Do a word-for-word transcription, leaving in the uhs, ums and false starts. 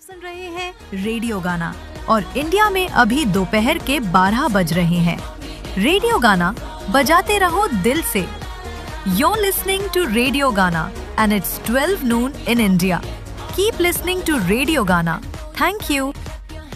सुन रहे हैं रेडियो गाना और इंडिया में अभी दोपहर के बारह बज रहे हैं। रेडियो गाना बजाते रहो दिल से। You're listening to Radio Gana and it's twelve noon in India. Keep listening to Radio Gana. Thank you.